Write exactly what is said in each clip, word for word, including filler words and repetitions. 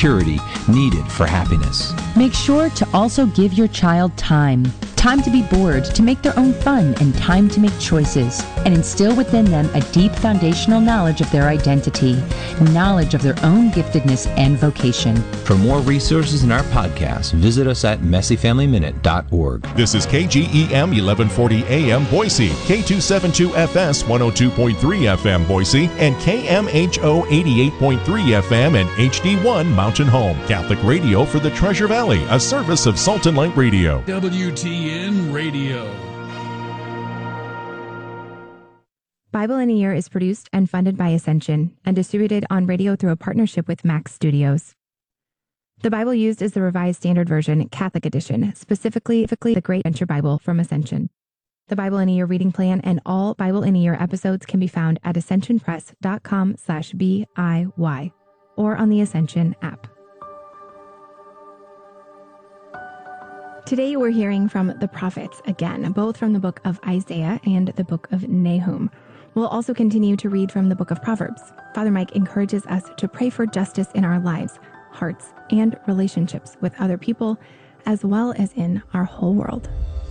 security needed for happiness. Make sure to also give your child time. Time to be bored, to make their own fun, and time to make choices. And instill within them a deep foundational knowledge of their identity, knowledge of their own giftedness and vocation. For more resources in our podcast, visit us at messy family minute dot org. This is K G E M eleven forty A M Boise, K two seventy-two F S one oh two point three F M Boise, and K M H O eighty-eight point three F M and H D one Mountain Home. Catholic radio for the Treasure Valley, a service of Salt and Light Radio. W T N Radio. Bible in a Year is produced and funded by Ascension and distributed on radio through a partnership with Max Studios. The Bible used is the Revised Standard Version, Catholic Edition, specifically the Great Adventure Bible from Ascension. The Bible in a Year reading plan and all Bible in a Year episodes can be found at ascensionpress.com slash BIY or on the Ascension app. Today we're hearing from the prophets again, both from the book of Isaiah and the book of Nahum. We'll also continue to read from the book of Proverbs. Father Mike encourages us to pray for justice in our lives, hearts, and relationships with other people, as well as in our whole world.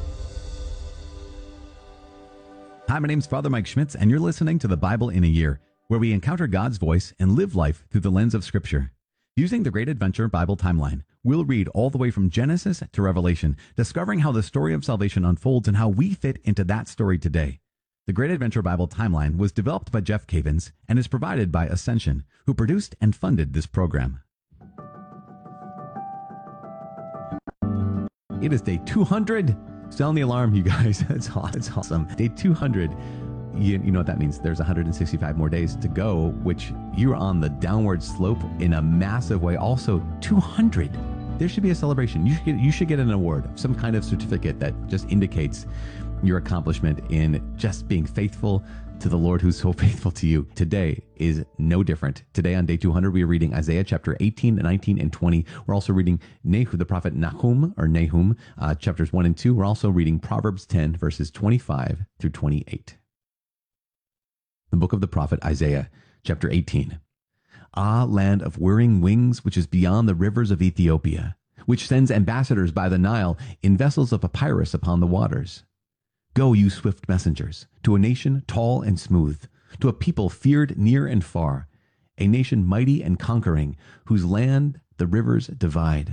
Hi, my name's Father Mike Schmitz, and you're listening to the Bible in a Year, where we encounter God's voice and live life through the lens of Scripture. Using the Great Adventure Bible Timeline, we'll read all the way from Genesis to Revelation, discovering how the story of salvation unfolds and how we fit into that story today. The Great Adventure Bible Timeline was developed by Jeff Cavins and is provided by Ascension, who produced and funded this program. It is day two hundred. Sound the alarm, you guys. It's hot. It's awesome. Day two hundred. You, you know what that means. There's one hundred sixty-five more days to go, which you're on the downward slope in a massive way. Also, two hundred. There should be a celebration. You should get, you should get an award, some kind of certificate that just indicates your accomplishment in just being faithful to the Lord who's so faithful to you. Today is no different. Today on day two hundred, we are reading Isaiah chapter eighteen, nineteen, and twenty. We're also reading Nahum, the prophet Nahum, or Nahum, uh, chapters one and two. We're also reading Proverbs ten, verses twenty-five through twenty-eight. The book of the prophet Isaiah, chapter eighteen. Ah, land of whirring wings, which is beyond the rivers of Ethiopia, which sends ambassadors by the Nile in vessels of papyrus upon the waters. Go, you swift messengers, to a nation tall and smooth, to a people feared near and far, a nation mighty and conquering, whose land the rivers divide.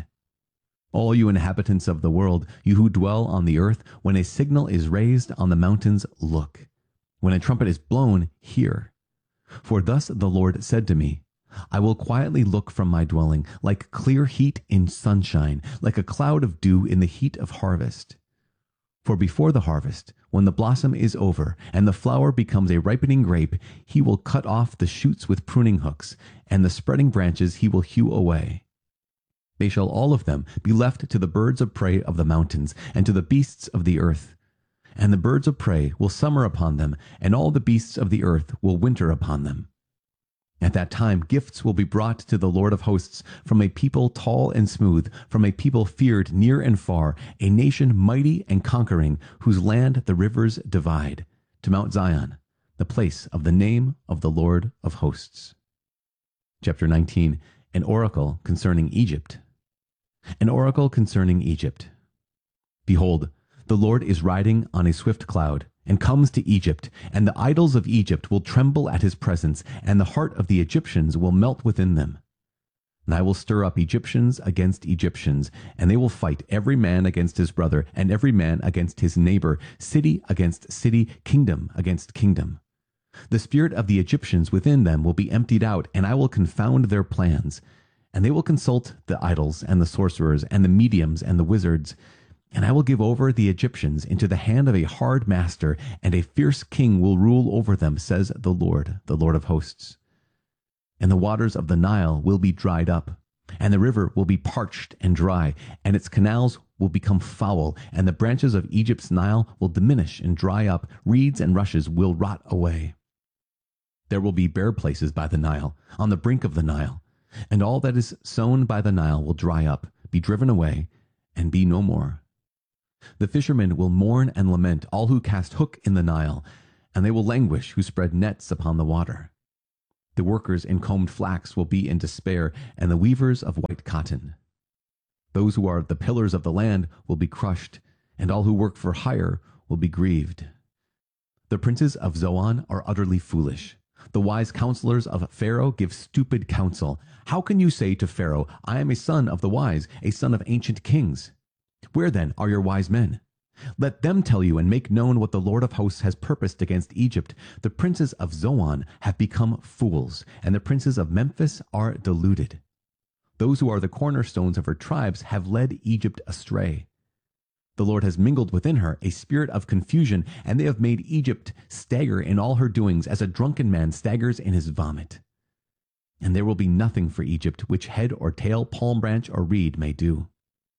All you inhabitants of the world, you who dwell on the earth, when a signal is raised on the mountains, look. When a trumpet is blown, hear. For thus the Lord said to me, I will quietly look from my dwelling, like clear heat in sunshine, like a cloud of dew in the heat of harvest. For before the harvest, when the blossom is over, and the flower becomes a ripening grape, he will cut off the shoots with pruning hooks, and the spreading branches he will hew away. They shall all of them be left to the birds of prey of the mountains, and to the beasts of the earth. And the birds of prey will summer upon them, and all the beasts of the earth will winter upon them. At that time gifts will be brought to the Lord of hosts from a people tall and smooth, from a people feared near and far, a nation mighty and conquering, whose land the rivers divide, to Mount Zion, the place of the name of the Lord of hosts. Chapter nineteen, an oracle concerning Egypt. An oracle concerning Egypt. Behold, the Lord is riding on a swift cloud, and comes to Egypt, and the idols of Egypt will tremble at his presence, and the heart of the Egyptians will melt within them. And I will stir up Egyptians against Egyptians, and they will fight every man against his brother, and every man against his neighbor, city against city, kingdom against kingdom. The spirit of the Egyptians within them will be emptied out, and I will confound their plans. And they will consult the idols and the sorcerers and the mediums and the wizards. And I will give over the Egyptians into the hand of a hard master, and a fierce king will rule over them, says the Lord, the Lord of hosts. And the waters of the Nile will be dried up, and the river will be parched and dry, and its canals will become foul, and the branches of Egypt's Nile will diminish and dry up, reeds and rushes will rot away. There will be bare places by the Nile, on the brink of the Nile, and all that is sown by the Nile will dry up, be driven away, and be no more. The fishermen will mourn and lament, all who cast hook in the Nile, and they will languish who spread nets upon the water. The workers in combed flax will be in despair, and the weavers of white cotton. Those who are the pillars of the land will be crushed, and all who work for hire will be grieved. The princes of Zoan are utterly foolish. The wise counselors of Pharaoh give stupid counsel. How can you say to Pharaoh, I am a son of the wise, a son of ancient kings? Where then are your wise men? Let them tell you and make known what the Lord of hosts has purposed against Egypt. The princes of Zoan have become fools, and the princes of Memphis are deluded. Those who are the cornerstones of her tribes have led Egypt astray. The Lord has mingled within her a spirit of confusion, and they have made Egypt stagger in all her doings as a drunken man staggers in his vomit. And there will be nothing for Egypt which head or tail, palm branch or reed may do.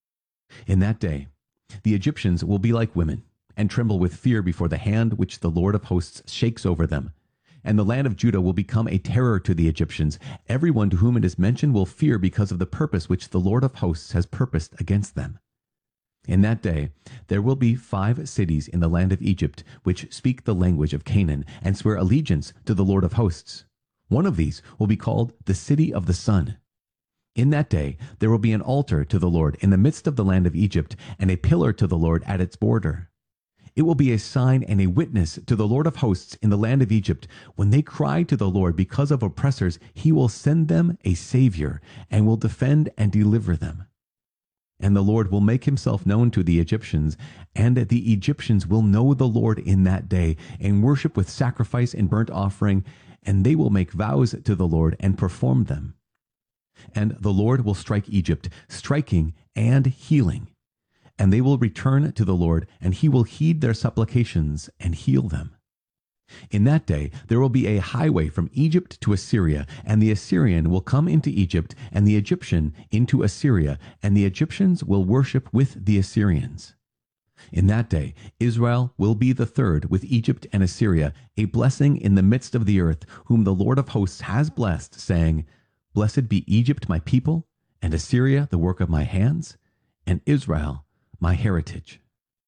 In that day, the Egyptians will be like women, and tremble with fear before the hand which the Lord of hosts shakes over them. And the land of Judah will become a terror to the Egyptians. Everyone to whom it is mentioned will fear because of the purpose which the Lord of hosts has purposed against them. In that day there will be five cities in the land of Egypt which speak the language of Canaan and swear allegiance to the Lord of hosts. One of these will be called the City of the Sun. In that day there will be an altar to the Lord in the midst of the land of Egypt, and a pillar to the Lord at its border. It will be a sign and a witness to the Lord of hosts in the land of Egypt. When they cry to the Lord because of oppressors, he will send them a Savior and will defend and deliver them. And the Lord will make himself known to the Egyptians, and the Egyptians will know the Lord in that day, and worship with sacrifice and burnt offering, and they will make vows to the Lord and perform them. And the Lord will strike Egypt, striking and healing. And they will return to the Lord, and he will heed their supplications and heal them. In that day there will be a highway from Egypt to Assyria, and the Assyrian will come into Egypt, and the Egyptian into Assyria, and the Egyptians will worship with the Assyrians. In that day Israel will be the third with Egypt and Assyria, a blessing in the midst of the earth, whom the Lord of hosts has blessed, saying, Blessed be Egypt my people, and Assyria the work of my hands, and Israel my heritage.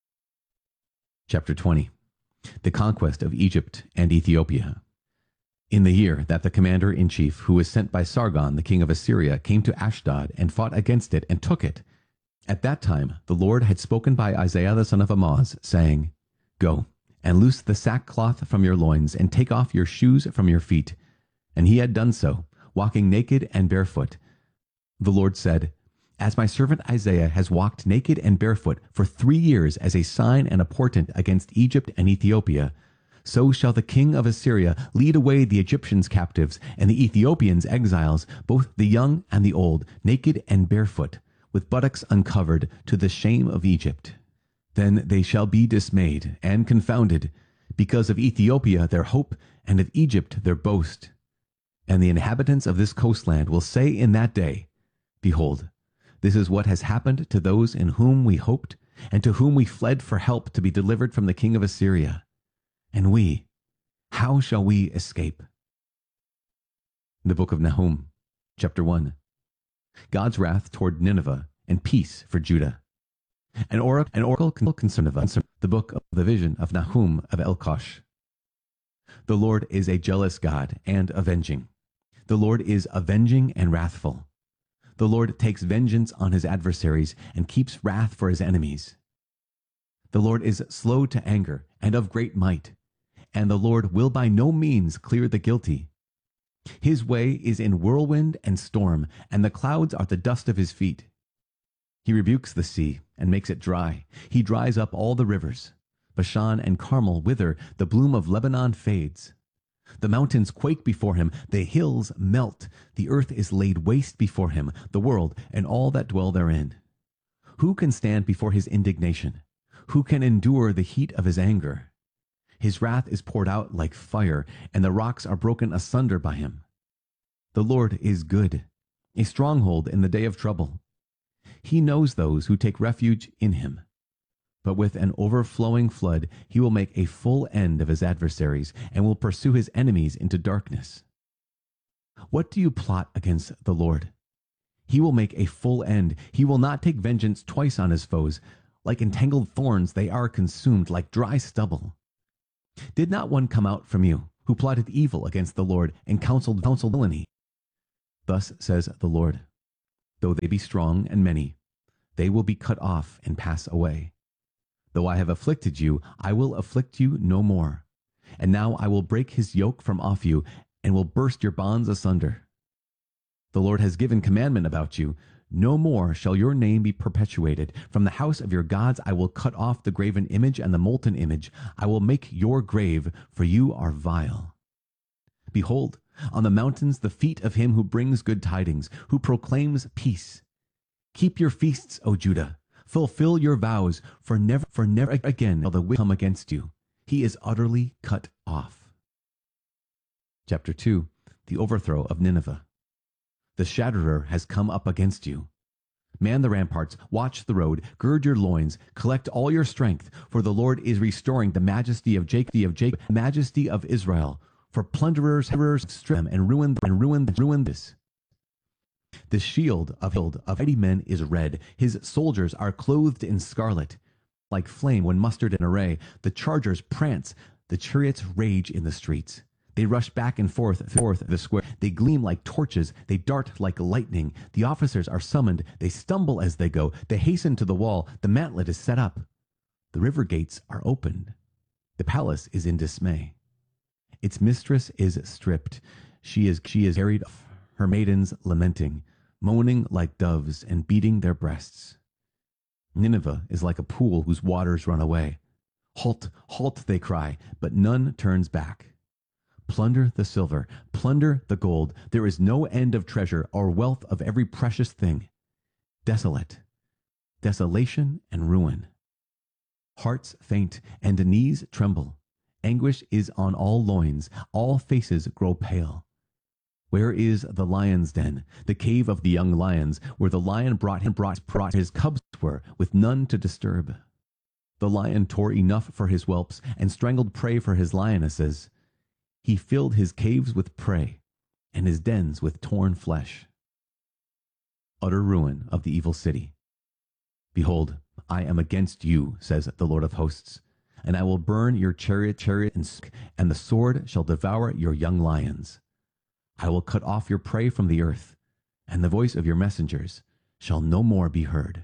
Chapter twenty. The conquest of Egypt and Ethiopia. In the year that the commander-in-chief, who was sent by Sargon, the king of Assyria, came to Ashdod and fought against it and took it, at that time the Lord had spoken by Isaiah the son of Amoz, saying, Go, and loose the sackcloth from your loins, and take off your shoes from your feet. And he had done so, walking naked and barefoot. The Lord said, As my servant Isaiah has walked naked and barefoot for three years as a sign and a portent against Egypt and Ethiopia, so shall the king of Assyria lead away the Egyptians captives and the Ethiopians exiles, both the young and the old, naked and barefoot, with buttocks uncovered, to the shame of Egypt. Then they shall be dismayed and confounded, because of Ethiopia their hope, and of Egypt their boast. And the inhabitants of this coastland will say in that day, Behold, this is what has happened to those in whom we hoped, and to whom we fled for help to be delivered from the king of Assyria. And we, how shall we escape? The book of Nahum, chapter one. God's wrath toward Nineveh, and peace for Judah. An oracle, an oracle concerning Nineveh, the book of the vision of Nahum of Elkosh. The Lord is a jealous God and avenging. The Lord is avenging and wrathful. The Lord takes vengeance on his adversaries and keeps wrath for his enemies. The Lord is slow to anger and of great might, and the Lord will by no means clear the guilty. His way is in whirlwind and storm, and the clouds are the dust of his feet. He rebukes the sea and makes it dry. He dries up all the rivers. Bashan and Carmel wither, the bloom of Lebanon fades. The mountains quake before him, the hills melt, the earth is laid waste before him, the world and all that dwell therein. Who can stand before his indignation? Who can endure the heat of his anger? His wrath is poured out like fire, and the rocks are broken asunder by him. The Lord is good, a stronghold in the day of trouble. He knows those who take refuge in him. But with an overflowing flood he will make a full end of his adversaries, and will pursue his enemies into darkness. What do you plot against the Lord? He will make a full end. He will not take vengeance twice on his foes. Like entangled thorns they are consumed, like dry stubble. Did not one come out from you, who plotted evil against the Lord and counseled, counseled villainy. Thus says the Lord, though they be strong and many, they will be cut off and pass away. Though I have afflicted you, I will afflict you no more. And now I will break his yoke from off you and will burst your bonds asunder. The Lord has given commandment about you. No more shall your name be perpetuated. From the house of your gods I will cut off the graven image and the molten image. I will make your grave, for you are vile. Behold, on the mountains the feet of him who brings good tidings, who proclaims peace. Keep your feasts, O Judah. Fulfill your vows, for never, for never again shall the wicked come against you. He is utterly cut off. Chapter two, the overthrow of Nineveh. The shatterer has come up against you. Man the ramparts, watch the road, gird your loins, collect all your strength, for the Lord is restoring the majesty of Jacob, of Jacob, majesty of Israel. For plunderers, terrors strip them and ruin and ruin ruin this. The shield of of mighty men is red. His soldiers are clothed in scarlet, like flame when mustered in array. The chargers prance, the chariots rage in the streets. They rush back and forth, forth the square. They gleam like torches. They dart like lightning. The officers are summoned. They stumble as they go. They hasten to the wall. The mantlet is set up. The river gates are opened. The palace is in dismay. Its mistress is stripped. She is she is carried off. Her maidens lamenting, moaning like doves and beating their breasts. Nineveh is like a pool whose waters run away. Halt, halt, they cry, but none turns back. Plunder the silver, plunder the gold. There is no end of treasure or wealth of every precious thing. Desolate, desolation and ruin. Hearts faint and knees tremble. Anguish is on all loins. All faces grow pale. Where is the lion's den, the cave of the young lions, where the lion brought him brought, brought his cubs were, with none to disturb? The lion tore enough for his whelps and strangled prey for his lionesses. He filled his caves with prey, and his dens with torn flesh. Utter ruin of the evil city. Behold, I am against you, says the Lord of hosts, and I will burn your chariot, chariot, and, and the sword shall devour your young lions. I will cut off your prey from the earth, and the voice of your messengers shall no more be heard.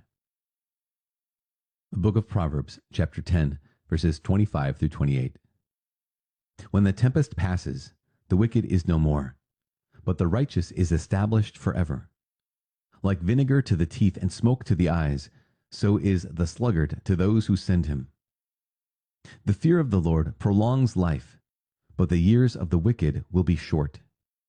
The book of Proverbs, chapter ten, verses twenty-five through twenty-eight. When the tempest passes, the wicked is no more, but the righteous is established forever. Like vinegar to the teeth and smoke to the eyes, so is the sluggard to those who send him. The fear of the Lord prolongs life, but the years of the wicked will be short.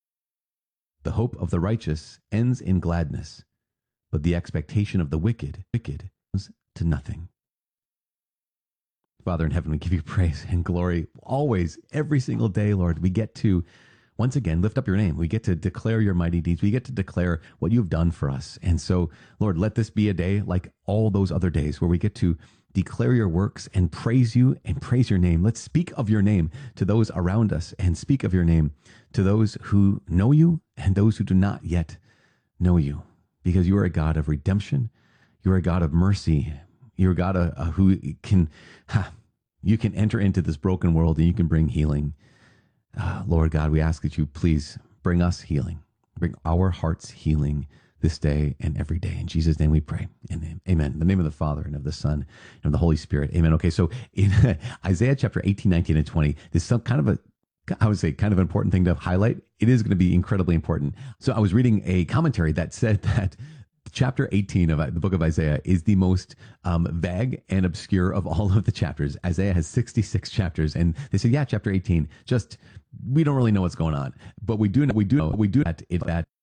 The hope of the righteous ends in gladness, but the expectation of the wicked, wicked comes to nothing. Father in heaven, we give you praise and glory always, every single day, Lord. We get to, once again, lift up your name. We get to declare your mighty deeds. We get to declare what you've done for us. And so, Lord, let this be a day like all those other days where we get to declare your works and praise you and praise your name. Let's speak of your name to those around us and speak of your name to those who know you and those who do not yet know you, because you are a God of redemption. You are a God of mercy. You're a God uh, uh, who can, ha, you can enter into this broken world and you can bring healing. Uh, Lord God, we ask that you please bring us healing, bring our hearts healing this day and every day. In Jesus' name we pray. And amen. In the name of the Father and of the Son and of the Holy Spirit. Amen. Okay, so in Isaiah chapter eighteen, nineteen, and twenty, there's some kind of a, I would say, kind of important thing to highlight. It is going to be incredibly important. So I was reading a commentary that said that chapter eighteen of the book of Isaiah is the most um, vague and obscure of all of the chapters. Isaiah has sixty-six chapters, and they said, yeah, chapter eighteen, just, we don't really know what's going on. But we do know, we do know, we do that, it, that